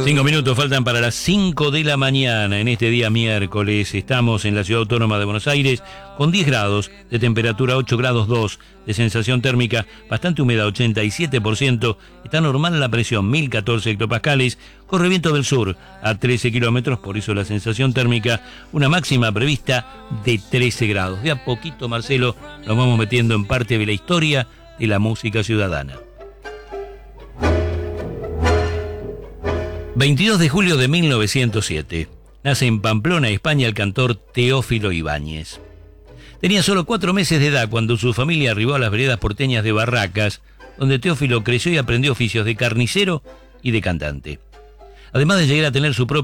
5 minutos faltan para las 5 de la mañana en este día miércoles. Estamos en la Ciudad Autónoma de Buenos Aires con 10 grados de temperatura, 8 grados 2 de sensación térmica, bastante humedad, 87%. Está normal la presión, 1014 hectopascales. Corre viento del sur a 13 kilómetros, por eso la sensación térmica, una máxima prevista de 13 grados. De a poquito, Marcelo, nos vamos metiendo en parte de la historia de la música ciudadana. 22 de julio de 1907. Nace en Pamplona, España, el cantor Teófilo Ibáñez. Tenía solo 4 meses de edad cuando su familia arribó a las veredas porteñas de Barracas, donde Teófilo creció y aprendió oficios de carnicero y de cantante. Además de llegar a tener su propia